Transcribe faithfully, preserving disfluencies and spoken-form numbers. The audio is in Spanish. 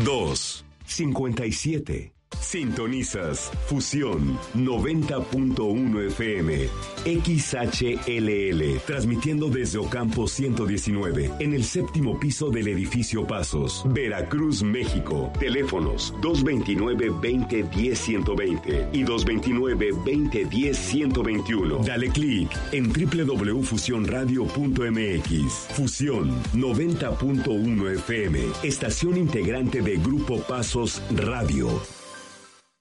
dos cincuenta y siete. Sintonizas Fusión noventa punto uno F M, X H L L, transmitiendo desde Ocampo ciento diecinueve, en el séptimo piso del edificio Pasos, Veracruz, México. Teléfonos dos veintinueve, veinte, diez, ciento veinte y dos veintinueve, veinte, diez, ciento veintiuno. Dale clic en doble u doble u doble u punto fusión radio punto m x. Fusión noventa punto uno F M, estación integrante de Grupo Pasos Radio.